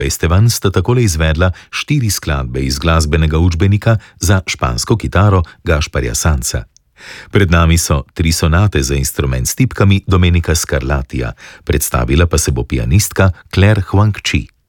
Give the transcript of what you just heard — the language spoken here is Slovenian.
Esteban sta takole izvedla 4 skladbe iz glasbenega učbenika za špansko kitaro Gašparja Sansa. Pred nami so 3 sonate za instrument s tipkami Domenica Scarlatija, predstavila pa se bo pianistka Claire Huang Chi.